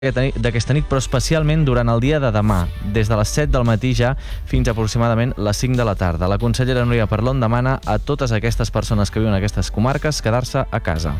d'aquesta nit, però especialment durant el dia de demà, des de les 7 del matí ja fins a aproximadament les 5 de la tarda. La consellera Núria Parlon demana a totes aquestes persones que viuen en aquestes comarques quedar-se a casa.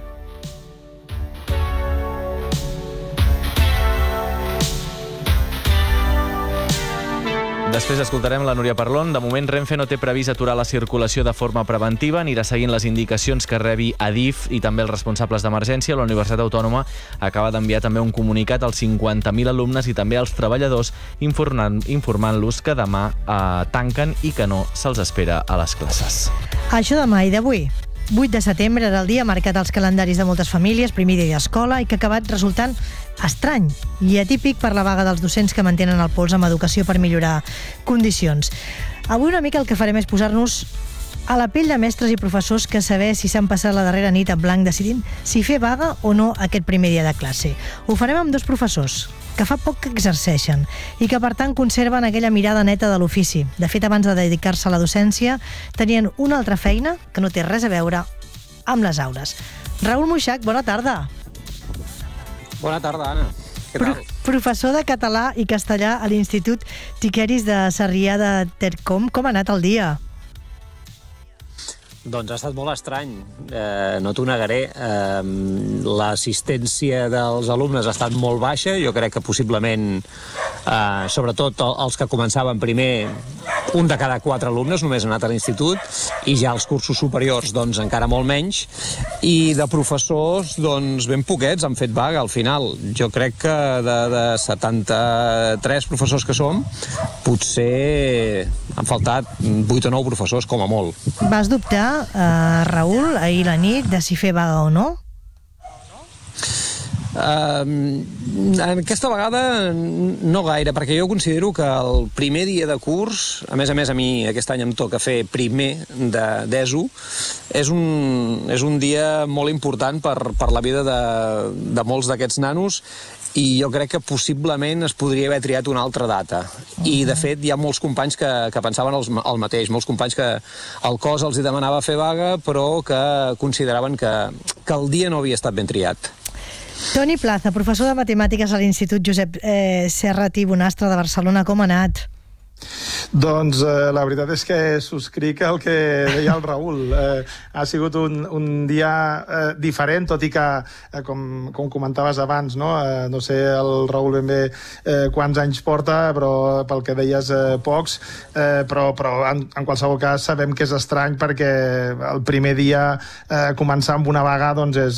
Després escoltarem la Núria Parlon. De moment, Renfe no té previst aturar la circulació de forma preventiva, anirà seguint les indicacions que rebi Adif i també els responsables d'emergència. La Universitat Autònoma acaba d'enviar també un comunicat als 50.000 alumnes i també als treballadors informant-los que demà tanquen i que no se'ls espera a les classes. Això demà i d'avui. 8 de setembre era el dia marcat als calendaris de moltes famílies, primer dia d'escola, i que ha acabat resultant estrany i atípic per la vaga dels docents que mantenen el pols amb educació per millorar condicions. Avui una mica el que farem és posar-nos a la pell de mestres i professors que saber si s'han passat la darrera nit en blanc decidint si fer vaga o no aquest primer dia de classe. Ho farem amb dos professors que fa poc que exerceixen i que, per tant, conserven aquella mirada neta de l'ofici. De fet, abans de dedicar-se a la docència, tenien una altra feina que no té res a veure amb les aules. Raül Muixach, bona tarda. Bona tarda, Anna. Què tal? Professor de català i castellà a l'Institut Tiqueris de Sarrià de Ter. Com ha anat el dia? Doncs ha estat molt estrany, no t'ho negaré. L'assistència dels alumnes ha estat molt baixa, jo crec que possiblement, sobretot els que començaven primer, un de cada 4 alumnes només ha anat a l'institut, i ja els cursos superiors doncs encara molt menys, i de professors doncs ben poquets han fet vaga al final. Jo crec que de 73 professors que som, potser han faltat 8 o 9 professors com a molt. Vas dubtar, Raül, ahir la nit, de si fer vaga o no? Aquesta vegada no gaire, perquè jo considero que el primer dia de curs, a més a mi aquest any em toca fer primer d'ESO, és un dia molt important per la vida de molts d'aquests nanos, i jo crec que possiblement es podria haver triat una altra data. I, de fet, hi ha molts companys que pensaven el mateix, molts companys que el cos els demanava fer vaga, però que consideraven que el dia no havia estat ben triat. Toni Plaza, professor de matemàtiques a l'Institut Josep Serrat i Bonastre de Barcelona, com ha anat? Doncs la veritat és que subscric el que deia el Raül. Ha sigut un dia diferent, tot i que, com comentaves abans, no sé el Raül ben bé quants anys porta, però pel que deies pocs, però en qualsevol cas sabem que és estrany, perquè el primer dia començar amb una vaga doncs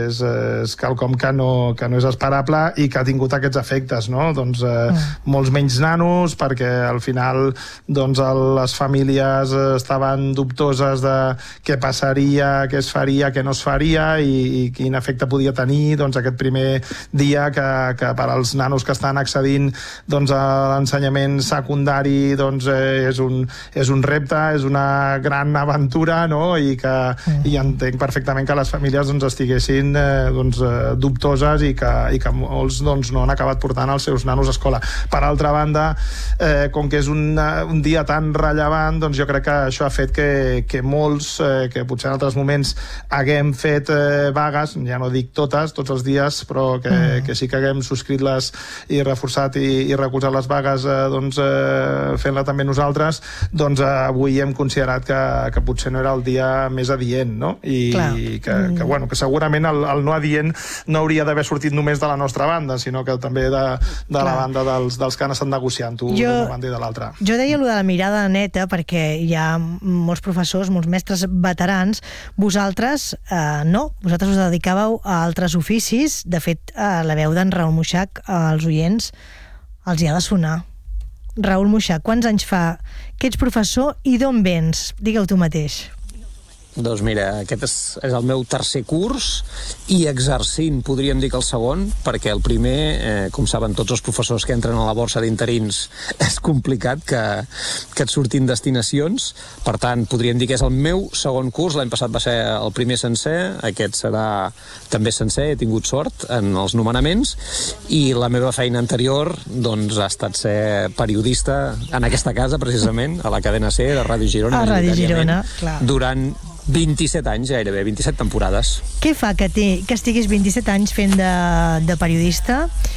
és quelcom que no és esperable i que ha tingut aquests efectes, no? Doncs molts menys nanos, perquè al final doncs les famílies estaven dubtoses de què passaria, què es faria, què no es faria i quin efecte podia tenir doncs aquest primer dia que per als nanos que estan accedint doncs a l'ensenyament secundari doncs és un repte, és una gran aventura, no? I entenc perfectament que les famílies doncs estiguessin dubtoses i que molts doncs no han acabat portant els seus nanos a escola. Per altra banda, com que és un dia tan rellevant, doncs jo crec que això ha fet que molts, que potser en altres moments haguem fet vagues, ja no dic tots els dies, però que sí que haguem subscrit-les i reforçat i recolzat les vagues fent-la també nosaltres, doncs avui hem considerat que potser no era el dia més adient, no? I que segurament el no adient no hauria d'haver sortit només de la nostra banda, sinó que també de la banda dels que han estat negociant-ho d'una banda i de l'altra. Jo deia allò de la mirada neta perquè hi ha molts professors, molts mestres veterans. Vosaltres no, vosaltres us dedicàveu a altres oficis. De fet, la veu d'en Raül Muixach als oients els hi ha de sonar. Raül Muixach, quants anys fa que ets professor i d'on vens? Digue-ho tu mateix. Doncs mira, aquest és el meu tercer curs i exercint, podríem dir que el segon, perquè el primer, com saben tots els professors que entren a la borsa d'interins, és complicat que et surtin destinacions. Per tant, podríem dir que és el meu segon curs. L'any passat va ser el primer sencer, aquest serà també sencer, he tingut sort en els nomenaments, i la meva feina anterior doncs ha estat ser periodista en aquesta casa, precisament, a la cadena C de Ràdio Girona, a Ràdio Girona, clar. Durant 27 anys gairebé, 27 temporades. Què fa que estiguis 27 anys fent de periodista